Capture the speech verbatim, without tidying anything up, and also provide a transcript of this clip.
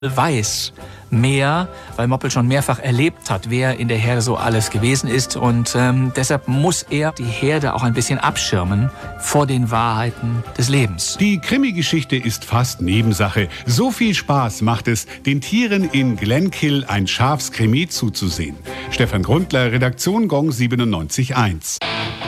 weiß mehr, weil Moppel schon mehrfach erlebt hat, wer in der Herde so alles gewesen ist. Und ähm, deshalb muss er die Herde auch ein bisschen abschirmen vor den Wahrheiten des Lebens. Die Krimi-Geschichte ist fast Nebensache. So viel Spaß macht es, den Tieren in Glenkill ein Schafskrimi zuzusehen. Stefan Grundler, Redaktion Gong siebenundneunzig Komma eins.